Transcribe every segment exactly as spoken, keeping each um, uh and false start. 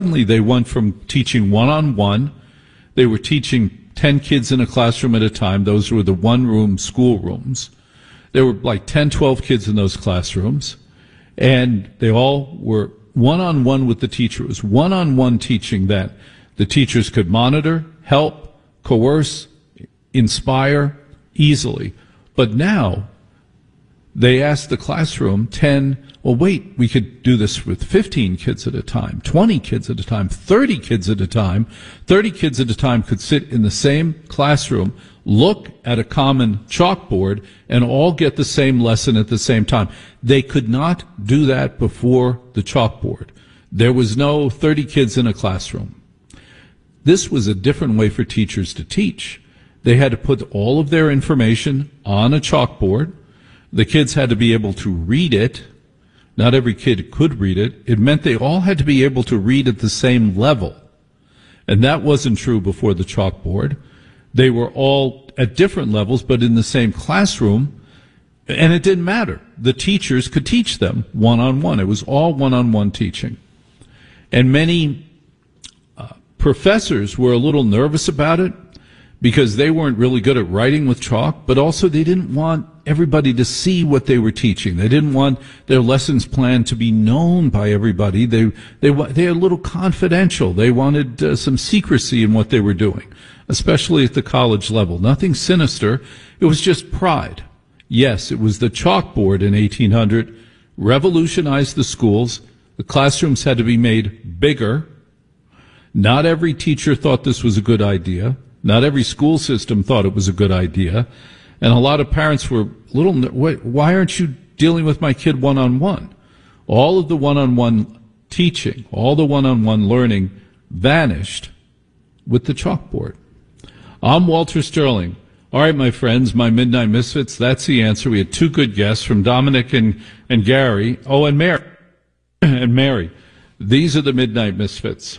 Suddenly they went from teaching one-on-one. They were teaching ten kids in a classroom at a time. Those were the one-room schoolrooms. There were like ten, twelve kids in those classrooms, and they all were one-on-one with the teacher. It was one-on-one teaching that the teachers could monitor, help, coerce, inspire easily. But now they asked the classroom ten, well, wait, we could do this with fifteen kids at a time, twenty kids at a time, thirty kids at a time. thirty kids at a time could sit in the same classroom, look at a common chalkboard, and all get the same lesson at the same time. They could not do that before the chalkboard. There was no thirty kids in a classroom. This was a different way for teachers to teach. They had to put all of their information on a chalkboard. The kids had to be able to read it. Not every kid could read it. It meant they all had to be able to read at the same level. And that wasn't true before the chalkboard. They were all at different levels, but in the same classroom, and it didn't matter. The teachers could teach them one-on-one. It was all one-on-one teaching. And many uh, professors were a little nervous about it because they weren't really good at writing with chalk, but also they didn't want everybody to see what they were teaching. They didn't want their lessons plan to be known by everybody. They they they were a little confidential. They wanted uh, some secrecy in what they were doing, especially at the college level. Nothing sinister. It was just pride. Yes, it was the chalkboard in eighteen hundred revolutionized the schools. The classrooms had to be made bigger. Not every teacher thought this was a good idea. Not every school system thought it was a good idea. And a lot of parents were a little, why aren't you dealing with my kid one-on-one? All of the one-on-one teaching, all the one-on-one learning vanished with the chalkboard. I'm Walter Sterling. All right, my friends, my Midnight Misfits, that's the answer. We had two good guests from Dominic and, and Gary. Oh, and Mary. and Mary. These are the Midnight Misfits.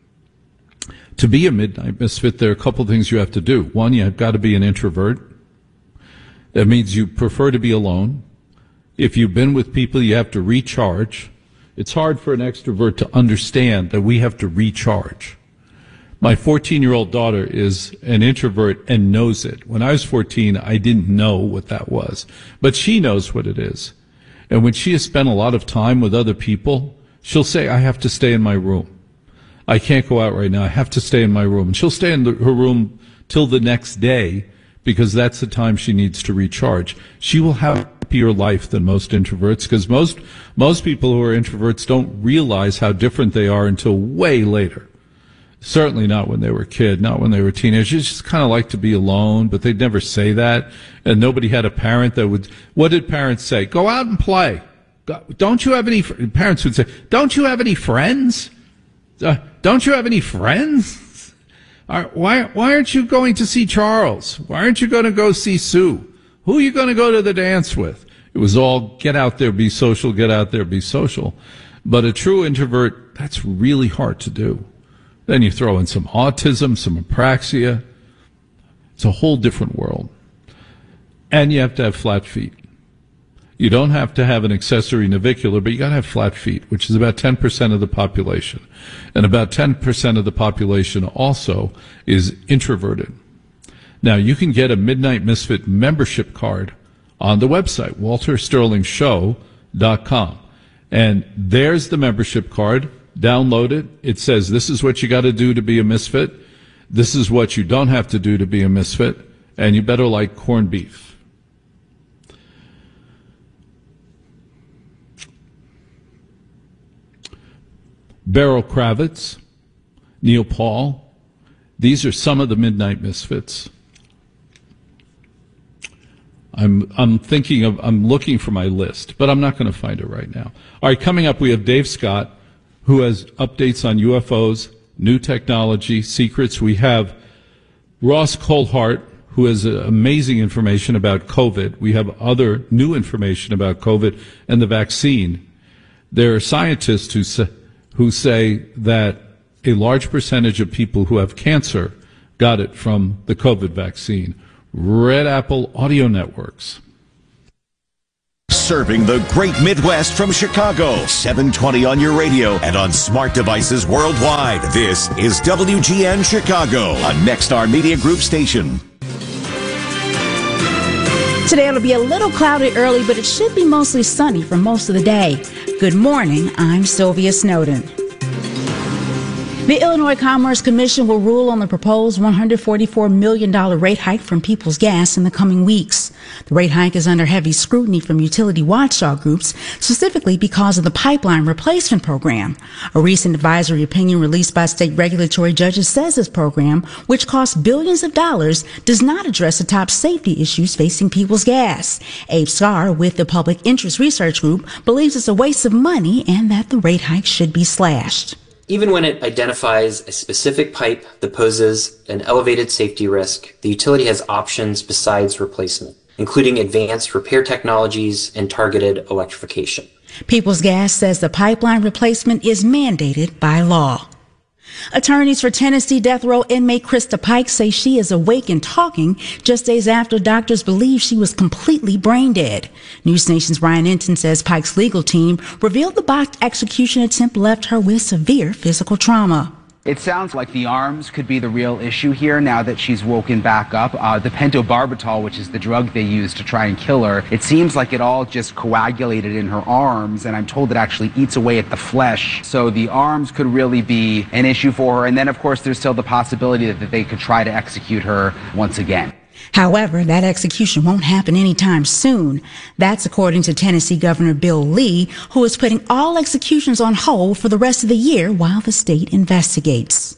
To be a Midnight Misfit, there are a couple of things you have to do. One, you've got to be an introvert. That means you prefer to be alone. If you've been with people, you have to recharge. It's hard for an extrovert to understand that we have to recharge. My fourteen-year-old daughter is an introvert and knows it. When I was fourteen, I didn't know what that was. But she knows what it is. And when she has spent a lot of time with other people, she'll say, I have to stay in my room. I can't go out right now. I have to stay in my room. And she'll stay in the, her room till the next day because that's the time she needs to recharge. She will have a happier life than most introverts because most, most people who are introverts don't realize how different they are until way later. Certainly not when they were a kid, not when they were teenagers. Just kind of like to be alone, but they'd never say that. And nobody had a parent that would, what did parents say? Go out and play. Don't you have any, parents would say, don't you have any friends? Uh, don't you have any friends? Are, why, why aren't you going to see Charles? Why aren't you going to go see Sue? Who are you going to go to the dance with? It was all get out there, be social, get out there, be social. But a true introvert, that's really hard to do. Then you throw in some autism, some apraxia. It's a whole different world. And you have to have flat feet. You don't have to have an accessory navicular, but you got to have flat feet, which is about ten percent of the population. And about ten percent of the population also is introverted. Now, you can get a Midnight Misfit membership card on the website, walter sterling show dot com. And there's the membership card. Download it. It says this is what you got to do to be a misfit. This is what you don't have to do to be a misfit. And you better like corned beef. Beryl Kravitz, Neil Paul. These are some of the Midnight Misfits. I'm I'm thinking of I'm looking for my list, but I'm not going to find it right now. All right, coming up we have Dave Scott, who has updates on U F Os, new technology, secrets. We have Ross Coulthart, who has amazing information about COVID. We have other new information about COVID and the vaccine. There are scientists who say, who say that a large percentage of people who have cancer got it from the COVID vaccine. Red Apple Audio Networks. serving the great Midwest from Chicago. seven twenty on your radio and on smart devices worldwide. This is W G N Chicago, a Nexstar Media Group station. Today it'll be a little cloudy early, but it should be mostly sunny for most of the day. Good morning, I'm Sylvia Snowden. The Illinois Commerce Commission will rule on the proposed one hundred forty-four million dollars rate hike from Peoples Gas in the coming weeks. The rate hike is under heavy scrutiny from utility watchdog groups, specifically because of the pipeline replacement program. A recent advisory opinion released by state regulatory judges says this program, which costs billions of dollars, does not address the top safety issues facing Peoples Gas. Abe Scar with the Public Interest Research Group believes it's a waste of money and that the rate hike should be slashed. Even when it identifies a specific pipe that poses an elevated safety risk, the utility has options besides replacement, including advanced repair technologies and targeted electrification. Peoples Gas says the pipeline replacement is mandated by law. Attorneys for Tennessee death row inmate Krista Pike say she is awake and talking just days after doctors believe she was completely brain dead. News Nation's Ryan Enton says Pike's legal team revealed the botched execution attempt left her with severe physical trauma. It sounds like the arms could be the real issue here now that she's woken back up. Uh, the pentobarbital, which is the drug they used to try and kill her, it seems like it all just coagulated in her arms, and I'm told it actually eats away at the flesh. So the arms could really be an issue for her. And then, of course, there's still the possibility that, that they could try to execute her once again. However, that execution won't happen anytime soon. That's according to Tennessee Governor Bill Lee, who is putting all executions on hold for the rest of the year while the state investigates.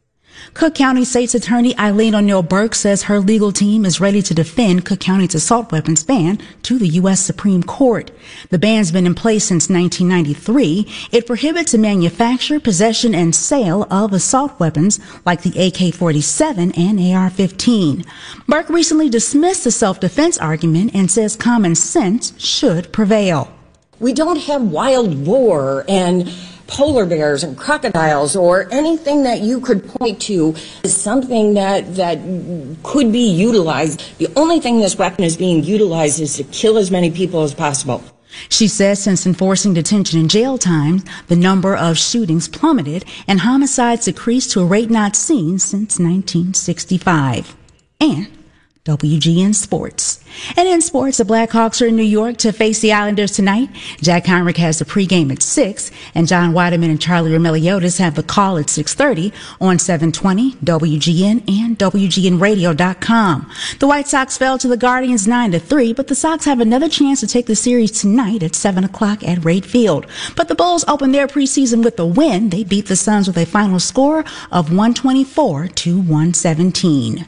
Cook County State's Attorney Eileen O'Neill Burke says her legal team is ready to defend Cook County's assault weapons ban to the U S Supreme Court. The ban's been in place since nineteen ninety-three. It prohibits the manufacture, possession, and sale of assault weapons like the A K forty-seven and A R fifteen. Burke recently dismissed the self-defense argument and says common sense should prevail. We don't have wild boar and polar bears and crocodiles or anything that you could point to as something that that could be utilized. The only thing this weapon is being utilized is to kill as many people as possible. She says since enforcing detention and jail time, the number of shootings plummeted and homicides decreased to a rate not seen since nineteen sixty-five. And W G N Sports. And in sports, the Blackhawks are in New York to face the Islanders tonight. Jack Heinrich has the pregame at six, and John Weideman and Charlie Romeliotis have the call at six thirty on seven twenty, W G N, and W G N radio dot com. The White Sox fell to the Guardians nine to three, but the Sox have another chance to take the series tonight at seven o'clock at Wright Field. But the Bulls opened their preseason with a win. They beat the Suns with a final score of one twenty-four to one seventeen.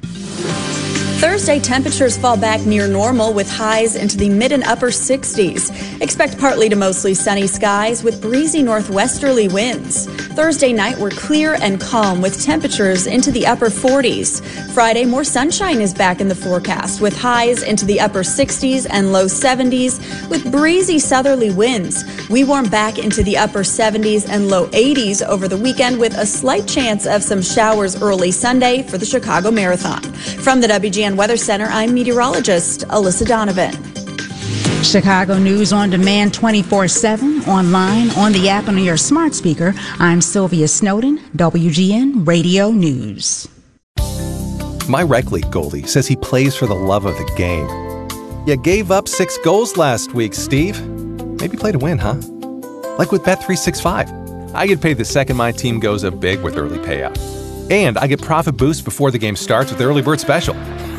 Thursday, temperatures fall back near normal with highs into the mid and upper sixties. Expect partly to mostly sunny skies with breezy northwesterly winds. Thursday night, we're clear and calm with temperatures into the upper forties. Friday, more sunshine is back in the forecast with highs into the upper sixties and low seventies with breezy southerly winds. We warm back into the upper seventies and low eighties over the weekend with a slight chance of some showers early Sunday for the Chicago Marathon. From the W G N Weather Center, I'm meteorologist Alyssa Donovan. Chicago News on demand twenty-four seven, online, on the app, and on your smart speaker. I'm Sylvia Snowden, W G N Radio News. My rec league goalie says he plays for the love of the game. You gave up six goals last week, Steve. Maybe play to win, huh? Like with Bet three sixty-five. I get paid the second my team goes up big with early payout. And I get profit boosts before the game starts with the Early Bird Special.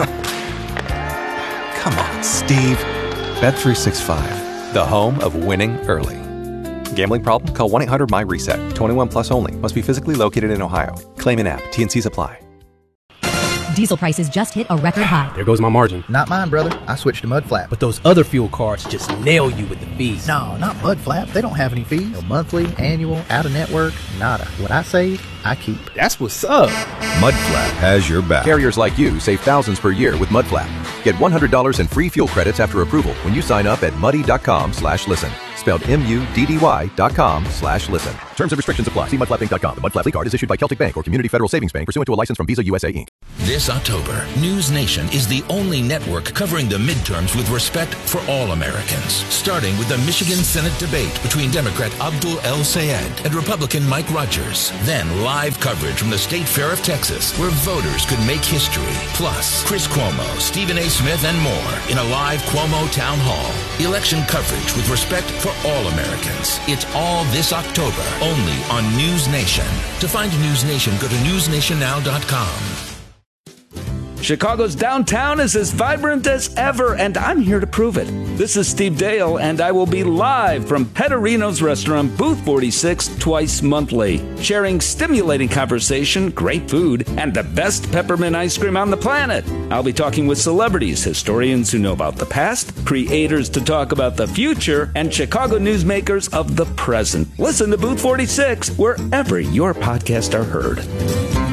Come on, Steve. Bet three sixty-five, the home of winning early. Gambling problem? Call one eight hundred M Y reset. twenty-one plus only. Must be physically located in Ohio. Claim in app. T N Cs apply. Diesel prices just hit a record high. There goes my margin. Not mine, brother. I switched to Mudflap. But those other fuel cards just nail you with the fees. No, not Mudflap. They don't have any fees. No monthly, annual, out-of-network, nada. What I save, I keep. That's what's up. Mudflap has your back. Carriers like you save thousands per year with Mudflap. Get one hundred dollars in free fuel credits after approval when you sign up at muddy dot com slash listen. Spelled M U D D Y dot com slash listen. Terms and restrictions apply. See mud flap inc dot com. The Mud Flap card is issued by Celtic Bank or Community Federal Savings Bank pursuant to a license from Visa U S A, Incorporated. This October, News Nation is the only network covering the midterms with respect for all Americans. Starting with the Michigan Senate debate between Democrat Abdul El Sayed and Republican Mike Rogers. Then live coverage from the State Fair of Texas, where voters could make history. Plus, Chris Cuomo, Stephen A. Smith, and more in a live Cuomo Town Hall. Election coverage with respect for all Americans. It's all this October, only on News Nation. To find News Nation, go to news nation now dot com. Chicago's downtown is as vibrant as ever, and I'm here to prove it. This is Steve Dale, and I will be live from Petterino's restaurant, Booth forty-six, twice monthly, sharing stimulating conversation, great food, and the best peppermint ice cream on the planet. I'll be talking with celebrities, historians who know about the past, creators to talk about the future, and Chicago newsmakers of the present. Listen to Booth forty-six wherever your podcasts are heard.